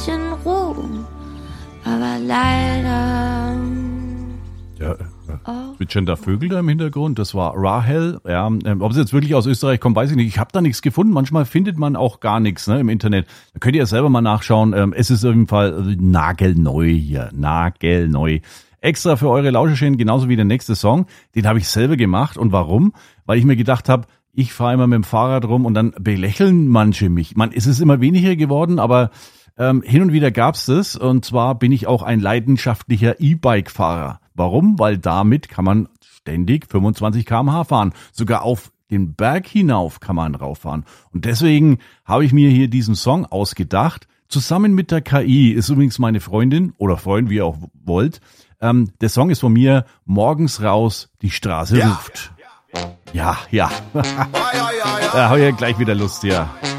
in Ruhm, aber leider... Ja, zwitschernder Vögel da im Hintergrund, das war Rahel. Ja, ob es jetzt wirklich aus Österreich kommt, weiß ich nicht. Ich habe da nichts gefunden. Manchmal findet man auch gar nichts, ne, im Internet. Da könnt ihr ja selber mal nachschauen. Es ist auf jeden Fall nagelneu hier, nagelneu. Extra für eure Lauscherchen, genauso wie der nächste Song. Den habe ich selber gemacht. Und warum? Weil ich mir gedacht habe, ich fahre immer mit dem Fahrrad rum und dann belächeln manche mich. Es ist immer weniger geworden, aber hin und wieder gab's das. Und zwar bin ich auch ein leidenschaftlicher E-Bike-Fahrer. Warum? Weil damit kann man ständig 25 km/h fahren. Sogar auf den Berg hinauf kann man rauffahren. Und deswegen habe ich mir hier diesen Song ausgedacht. Zusammen mit der KI ist übrigens meine Freundin oder Freund, wie ihr auch wollt. Der Song ist von mir, morgens raus, die Straße ruft. Ja. Da habe ich ja gleich wieder Lust, ja.